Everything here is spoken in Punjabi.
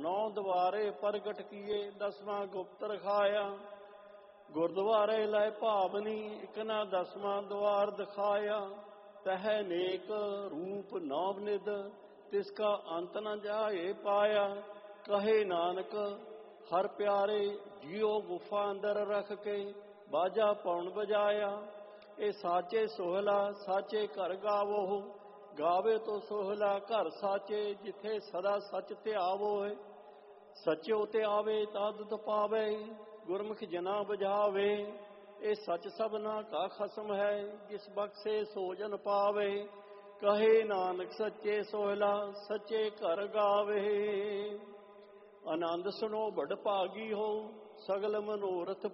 9 ਦੁਆਰੇ ਪ੍ਰਗਟ ਕੀਏ, 10ਵਾਂ ਗੁਪਤ ਰਖਾਇਆ। ਗੁਰਦੁਆਰੇ ਲੈ ਭਾਵਨੀ, ਇੱਕ ਨਾ 10ਵਾਂ ਦੁਆਰ ਦਿਖਾਇਆ। ਤਹ ਨੇਕ ਰੂਪ ਨੌਬਨਿਧ, ਤਿਸ ਕਾ ਅੰਤ ਨ ਜਾਏ ਪਾਇਆ। ਕਹੇ ਨਾਨਕ ਹਰ ਪਿਆਰੇ, ਜਿਉ ਗੁਫਾ ਅੰਦਰ ਰੱਖ ਕੇ ਬਾਜਾ ਪੌਣ ਬਜਾਇਆ। ਇਹ ਸਾਚੇ ਸੋਹਲਾ ਸਾਚੇ ਘਰ ਗਾਵੋ, ਗਾਵੇ ਤੋ ਸੋਹਲਾ ਘਰ ਸਾਚੇ, ਜਿੱਥੇ ਸਦਾ ਸੱਚ ਧਿਆਵੋ। ਸੱਚਿਓ ਤੇ ਆਵੇ ਤਾਦਤ ਪਾਵੇ, ਗੁਰਮੁਖ ਜਨਾ ਬੁਝਾਵੇ। ਇਹ ਸੱਚ ਸਭਨਾ ਕਾ ਖਸਮ ਹੈ, ਜਿਸ ਬਖਸ਼ੇ ਸੋ ਜਨ ਪਾਵੇ। ਕਹੇ ਨਾਨਕ ਸੱਚੇ ਸੋਹਲਾ ਸੱਚੇ ਘਰ ਗਾਵੇ। ਆਨੰਦ ਸੁਣੋ ਬੜ ਭਾਗੀ ਹੋ, ਸਗਲ ਮਨੋਰਥ